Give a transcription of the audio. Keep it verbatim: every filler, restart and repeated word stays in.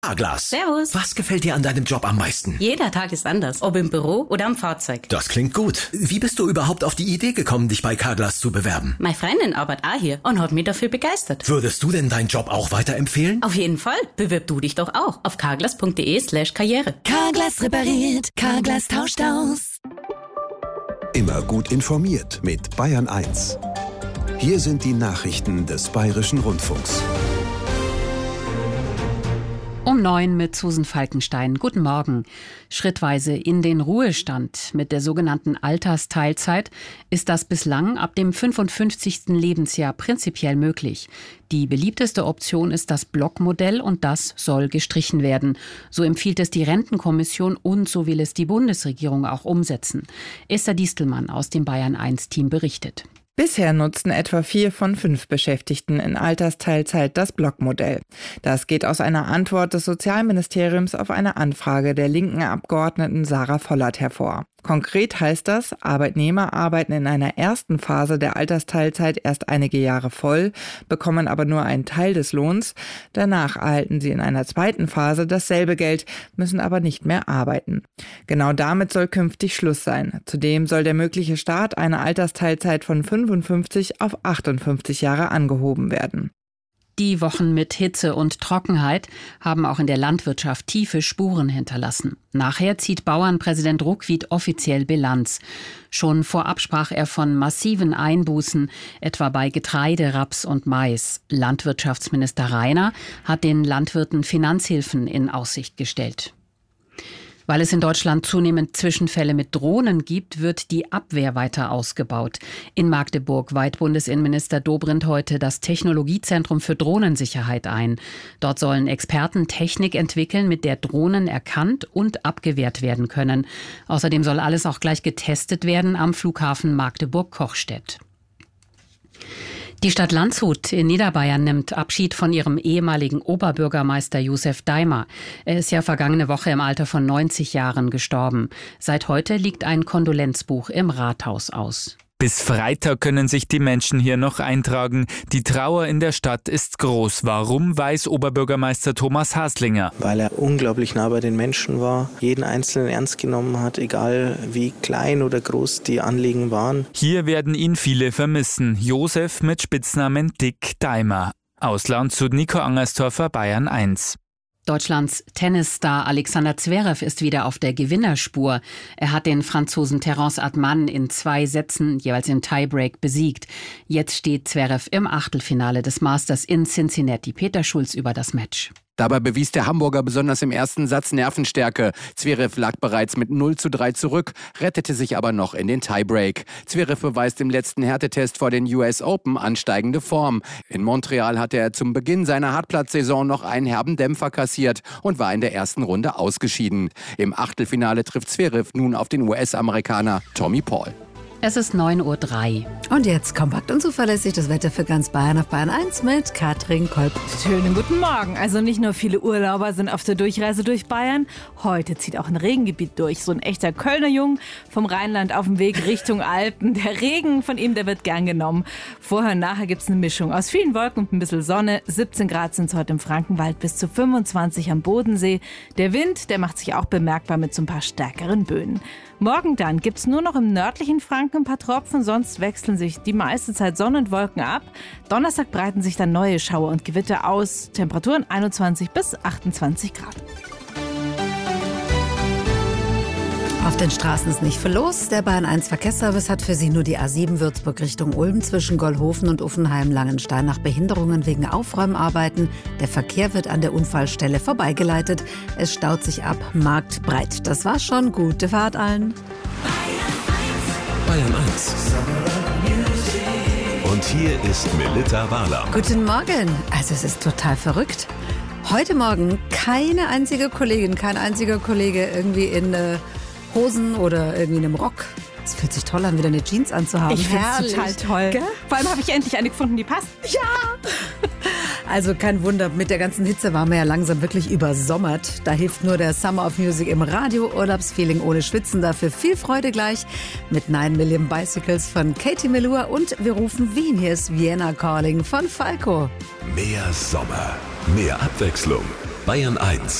Carglass. Servus. Was gefällt dir an deinem Job am meisten? Jeder Tag ist anders, ob im Büro oder am Fahrzeug. Das klingt gut. Wie bist du überhaupt auf die Idee gekommen, dich bei Carglass zu bewerben? Meine Freundin arbeitet auch hier und hat mich dafür begeistert. Würdest du denn deinen Job auch weiterempfehlen? Auf jeden Fall. Bewirb du dich doch auch auf carglass.de slash karriere. Carglass repariert, Carglass tauscht aus. Immer gut informiert mit Bayern eins. Hier sind die Nachrichten des Bayerischen Rundfunks. Um neun mit Susan Falkenstein. Guten Morgen. Schrittweise in den Ruhestand mit der sogenannten Altersteilzeit ist das bislang ab dem fünfundfünfzigsten Lebensjahr prinzipiell möglich. Die beliebteste Option ist das Blockmodell und das soll gestrichen werden. So empfiehlt es die Rentenkommission und so will es die Bundesregierung auch umsetzen. Esther Distelmann aus dem Bayern eins Team berichtet. Bisher nutzten etwa vier von fünf Beschäftigten in Altersteilzeit das Blockmodell. Das geht aus einer Antwort des Sozialministeriums auf eine Anfrage der linken Abgeordneten Sarah Vollert hervor. Konkret heißt das, Arbeitnehmer arbeiten in einer ersten Phase der Altersteilzeit erst einige Jahre voll, bekommen aber nur einen Teil des Lohns. Danach erhalten sie in einer zweiten Phase dasselbe Geld, müssen aber nicht mehr arbeiten. Genau damit soll künftig Schluss sein. Zudem soll der mögliche Start einer Altersteilzeit von fünfundfünfzig auf achtundfünfzig Jahre angehoben werden. Die Wochen mit Hitze und Trockenheit haben auch in der Landwirtschaft tiefe Spuren hinterlassen. Nachher zieht Bauernpräsident Ruckwied offiziell Bilanz. Schon vorab sprach er von massiven Einbußen, etwa bei Getreide, Raps und Mais. Landwirtschaftsminister Rainer hat den Landwirten Finanzhilfen in Aussicht gestellt. Weil es in Deutschland zunehmend Zwischenfälle mit Drohnen gibt, wird die Abwehr weiter ausgebaut. In Magdeburg weiht Bundesinnenminister Dobrindt heute das Technologiezentrum für Drohnensicherheit ein. Dort sollen Experten Technik entwickeln, mit der Drohnen erkannt und abgewehrt werden können. Außerdem soll alles auch gleich getestet werden am Flughafen Magdeburg-Kochstedt. Die Stadt Landshut in Niederbayern nimmt Abschied von ihrem ehemaligen Oberbürgermeister Josef Daimer. Er ist ja vergangene Woche im Alter von neunzig Jahren gestorben. Seit heute liegt ein Kondolenzbuch im Rathaus aus. Bis Freitag können sich die Menschen hier noch eintragen. Die Trauer in der Stadt ist groß. Warum, weiß Oberbürgermeister Thomas Haslinger. Weil er unglaublich nah bei den Menschen war, jeden Einzelnen ernst genommen hat, egal wie klein oder groß die Anliegen waren. Hier werden ihn viele vermissen. Josef mit Spitznamen Dick Daimer. Aus Landshut, Nico Angerstorfer, Bayern eins. Deutschlands Tennisstar Alexander Zverev ist wieder auf der Gewinnerspur. Er hat den Franzosen Terence Atman in zwei Sätzen, jeweils im Tiebreak, besiegt. Jetzt steht Zverev im Achtelfinale des Masters in Cincinnati. Peter Schulz über das Match. Dabei bewies der Hamburger besonders im ersten Satz Nervenstärke. Zverev lag bereits mit null zu drei zurück, rettete sich aber noch in den Tiebreak. Zverev beweist im letzten Härtetest vor den U S Open ansteigende Form. In Montreal hatte er zum Beginn seiner Hartplatzsaison noch einen herben Dämpfer kassiert und war in der ersten Runde ausgeschieden. Im Achtelfinale trifft Zverev nun auf den U S-Amerikaner Tommy Paul. Es ist neun Uhr drei. Und jetzt kompakt und zuverlässig das Wetter für ganz Bayern auf Bayern eins mit Katrin Kolb. Schönen guten Morgen. Also nicht nur viele Urlauber sind auf der Durchreise durch Bayern. Heute zieht auch ein Regengebiet durch. So ein echter Kölner Jung vom Rheinland auf dem Weg Richtung Alpen. Der Regen von ihm, der wird gern genommen. Vorher und nachher gibt es eine Mischung aus vielen Wolken und ein bisschen Sonne. siebzehn Grad sind es heute im Frankenwald, bis zu fünfundzwanzig am Bodensee. Der Wind, der macht sich auch bemerkbar mit so ein paar stärkeren Böen. Morgen dann gibt es nur noch im nördlichen Franken ein paar Tropfen, sonst wechseln sich die meiste Zeit Sonne und Wolken ab. Donnerstag breiten sich dann neue Schauer und Gewitter aus. Temperaturen einundzwanzig bis achtundzwanzig Grad. Auf den Straßen ist nicht viel los. Der Bayern eins Verkehrsservice hat für Sie nur die A sieben Würzburg Richtung Ulm zwischen Gollhofen und Uffenheim-Langenstein nach Behinderungen wegen Aufräumarbeiten. Der Verkehr wird an der Unfallstelle vorbeigeleitet. Es staut sich ab, marktbreit. Das war's schon. Gute Fahrt allen. Bayern eins. Und hier ist Melitta Wahler. Guten Morgen. Also es ist total verrückt. Heute Morgen keine einzige Kollegin, kein einziger Kollege irgendwie in äh, Hosen oder irgendwie in einem Rock. Es fühlt sich toll an, wieder eine Jeans anzuhaben. Ich finde es total toll. Gell? Vor allem habe ich endlich eine gefunden, die passt. Ja! Also kein Wunder, mit der ganzen Hitze waren wir ja langsam wirklich übersommert. Da hilft nur der Summer of Music im Radio. Urlaubsfeeling ohne Schwitzen, dafür viel Freude gleich. Mit nine Million Bicycles von Katie Melua und wir rufen Wien. Hier ist Vienna Calling von Falco. Mehr Sommer, mehr Abwechslung. Bayern eins